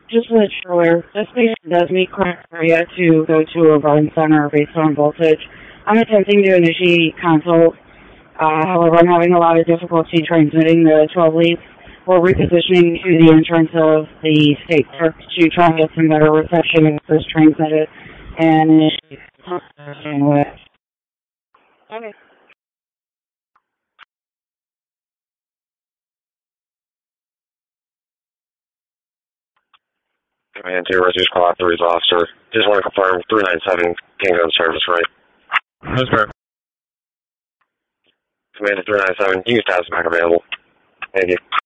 Just for the trailer, this station does meet criteria to go to a burn center based on voltage. I'm attempting to initiate consult. However, I'm having a lot of difficulty transmitting the 12 leads. We're repositioning to the entrance of the state park to try and get some better reception and first transmitted and initiate with. Okay. Command 2, Rescue's call out 3's officer. Just want to confirm 397 Kingdom service, right? That's correct. Command 397, you can have back available. Thank you.